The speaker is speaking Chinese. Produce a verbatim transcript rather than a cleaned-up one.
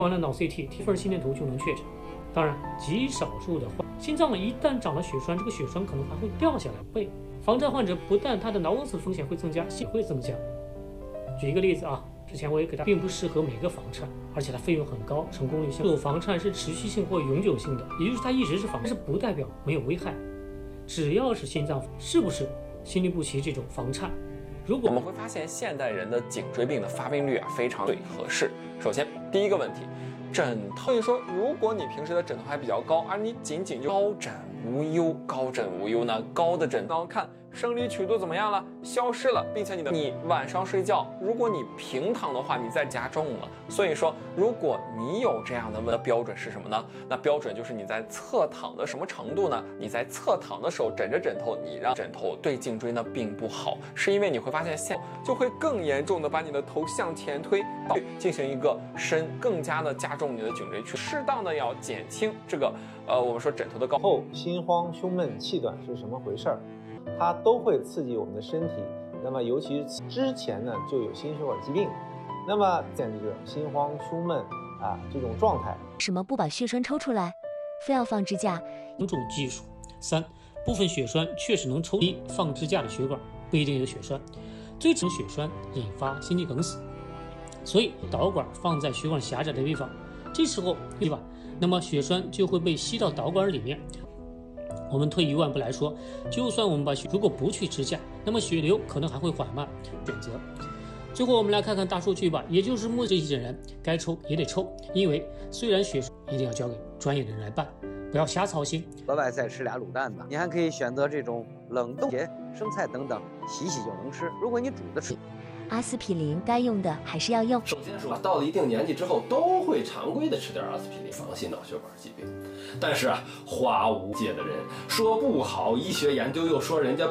完了脑 C T 贴份心电图就能确诊。当然，极少数的患心脏一旦长了血栓，这个血栓可能还会掉下来。被房颤患者不但他的脑梗死风险会增加，也会增加。举一个例子啊，之前我也给他，并不适合每个房颤，而且它费用很高，成功率小。这种房颤是持续性或永久性的，也就是它一直是房，但是不代表没有危害。只要是心脏是不是心律不齐这种房颤，如果我们会发现现代人的颈椎病的发病率啊非常最合适。首先，第一个问题，枕头。所以说，如果你平时的枕头还比较高，而你仅仅就高枕无忧，高枕无忧呢，高的枕头看生理曲度怎么样了，消失了，并且你的你晚上睡觉，如果你平躺的话，你再加重了。所以说，如果你有这样的问，标准是什么呢？那标准就是你在侧躺的什么程度呢？你在侧躺的时候枕着枕头，你让枕头对颈椎呢并不好，是因为你会发现现就会更严重的把你的头向前推，进行一个伸，更加的加重你的颈椎区，适当的要减轻这个呃我们说枕头的高。 后心慌、胸闷、气短是什么回事儿？它都会刺激我们的身体。那么，尤其是之前呢就有心血管疾病，那么现在这种心慌、胸闷啊这种状态， 为什么不把血栓抽出来，非要放支架？ 两种技术。三，部分血栓确实能抽离放支架的血管，不一定有血栓。最常血栓引发心肌梗死，所以导管放在血管狭窄的地方，这时候对吧？那么血栓就会被吸到导管里面。我们退一万步来说，就算我们把血如果不去支架，那么血流可能还会缓慢。选择。最后我们来看看大数据吧，也就是目前这些人该抽也得抽，因为虽然血栓一定要交给专业的人来办，不要瞎操心。 额外再吃俩卤蛋吧，你还可以选择这种冷冻茄、生菜等等，洗洗就能吃。如果你煮的吃。 阿司匹林该用的还是要用。 首先说，到了一定年纪之后，都会常规的吃点阿司匹林，防心脑血管疾病。但是啊，花无界的人说不好，医学研究又说人家。